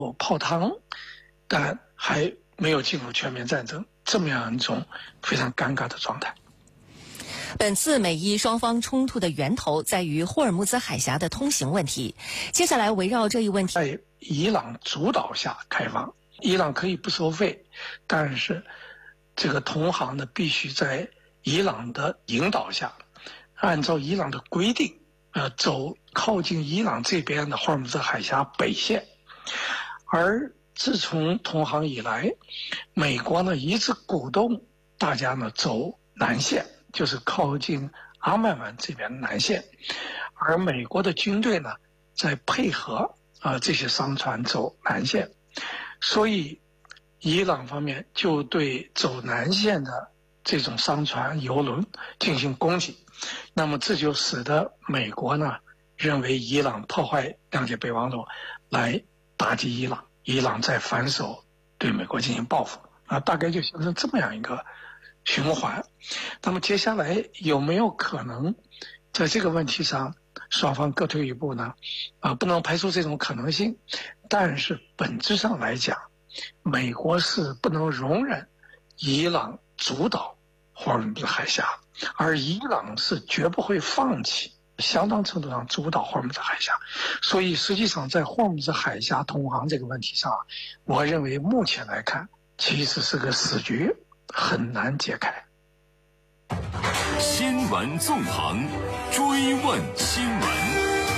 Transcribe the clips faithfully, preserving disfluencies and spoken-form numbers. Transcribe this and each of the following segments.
泡汤，但还没有进入全面战争这么样一种非常尴尬的状态。 本次美伊双方冲突的源头在于霍尔木兹海峡的通行问题。接下来围绕这一问题， 在伊朗主导下开放，伊朗可以不收费，但是这个同行呢必须在伊朗的引导下，按照伊朗的规定，呃，走靠近伊朗这边的霍尔木兹海峡北线。而自从同行以来，美国呢一直鼓动大家呢走南线，就是靠近阿曼湾这边的南线，而美国的军队呢在配合啊、呃、这些商船走南线，所以伊朗方面就对走南线的这种商船油轮进行攻击，那么这就使得美国呢认为伊朗破坏谅解备忘录来打击伊朗，伊朗再反手对美国进行报复啊，大概就形成这么样一个循环。那么接下来有没有可能在这个问题上双方各退一步呢？啊，不能排除这种可能性，但是本质上来讲，美国是不能容忍伊朗主导霍尔木兹海峡，而伊朗是绝不会放弃相当程度上主导霍尔木兹海峡。所以实际上在霍尔木兹海峡通航这个问题上，我认为目前来看其实是个死局，很难解开。 新闻纵横，追问新闻。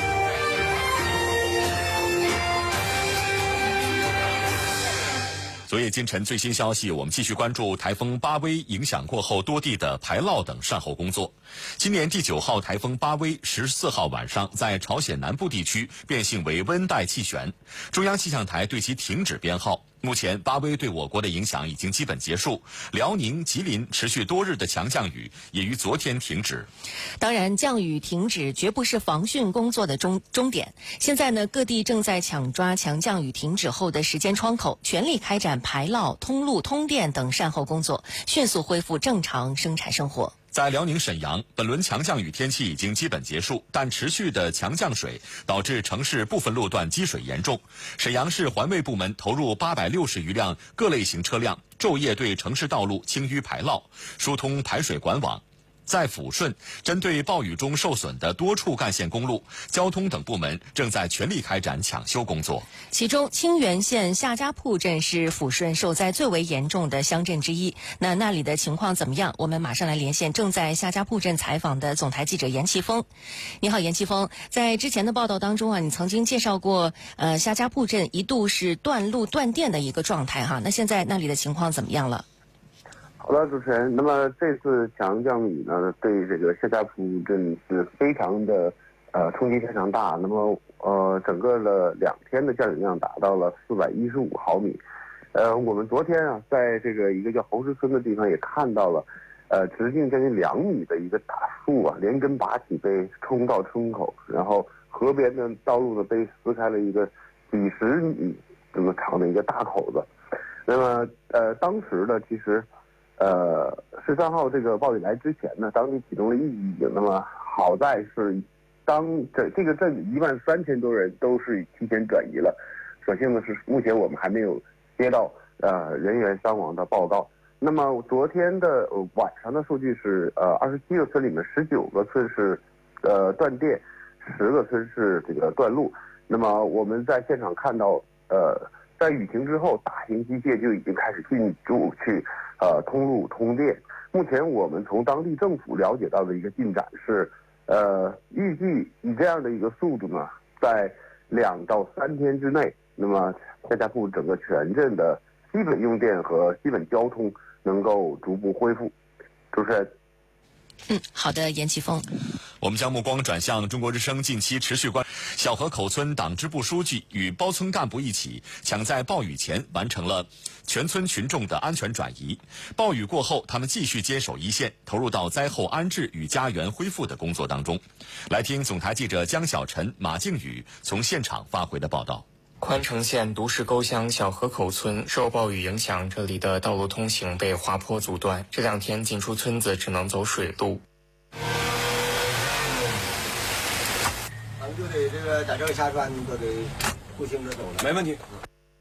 昨夜今晨最新消息，我们继续关注台风巴威影响过后多地的排涝等善后工作。今年第九号台风巴威十四号晚上在朝鲜南部地区变性为温带气旋，中央气象台对其停止编号。目前巴威对我国的影响已经基本结束，辽宁、吉林持续多日的强降雨也于昨天停止。 当然，降雨停止绝不是防汛工作的终终点。现在呢，各地正在抢抓强降雨停止后的时间窗口，全力开展排涝、通路、通电等善后工作，迅速恢复正常生产生活。 在辽宁沈阳，本轮强降雨天气已经基本结束，但持续的强降水导致城市部分路段积水严重。沈阳市环卫部门投入八百六十余辆各类型车辆，昼夜对城市道路清淤排涝，疏通排水管网。在抚顺，针对暴雨中受损的多处干线公路，交通等部门正在全力开展抢修工作。 其中，清源县夏家铺镇是抚顺受灾最为严重的乡镇之一。那那里的情况怎么样？我们马上来连线正在夏家铺镇采访的总台记者严奇峰。你好，严奇峰，在之前的报道当中啊，你曾经介绍过，呃，夏家铺镇一度是断路断电的一个状态哈。那现在那里的情况怎么样了？ 好的，主持人。那么这次强降雨呢，对这个夏家铺镇是非常的呃冲击非常大。那么呃，整个的两天的降雨量达到了四百一十五毫米。呃，我们昨天啊，在这个一个叫侯石村的地方也看到了，呃，直径将近两米的一个大树啊，连根拔起被冲到村口，然后河边的道路呢被撕开了一个几十米这么长的一个大口子。那么呃，当时呢，其实。呃，十三号这个暴雨来之前呢，当地启动了预警。那么好在是，当这这个镇一万三千多人都是提前转移了。所幸呢是目前我们还没有接到呃人员伤亡的报告。那么昨天的、呃、晚上的数据是，呃二十七个村里面十九个村是呃断电，十个村是这个断路。那么我们在现场看到，呃。在雨停之后，大型机械就已经开始进驻去，呃，通路通电。目前我们从当地政府了解到的一个进展是，呃，预计以这样的一个速度呢，在两到三天之内，那么夏家铺整个全镇的基本用电和基本交通能够逐步恢复。主持人。 嗯，好的，严奇峰。 我们将目光转向中国之声近期持续关小河口村党支部书记与包村干部一起，抢在暴雨前完成了全村群众的安全转移。暴雨过后，他们继续坚守一线，投入到灾后安置与家园恢复的工作当中。来听总台记者江小晨、马靖宇从现场发回的报道。 宽城县独市沟乡小河口村受暴雨影响，这里的道路通行被滑坡阻断，这两天进出村子只能走水路。 咱们就得这个在这个下船，都得步行着走了。 没问题。